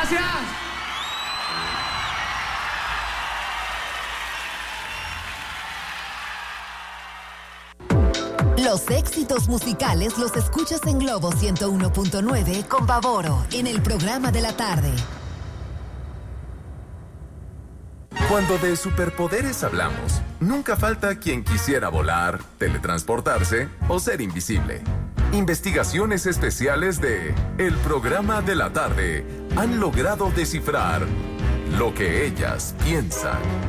Gracias. Los éxitos musicales los escuchas en Globo 101.9 con Baboro en el programa de la tarde. Cuando de superpoderes hablamos, nunca falta quien quisiera volar, teletransportarse o ser invisible. Investigaciones especiales de El Programa de la Tarde han logrado descifrar lo que ellas piensan.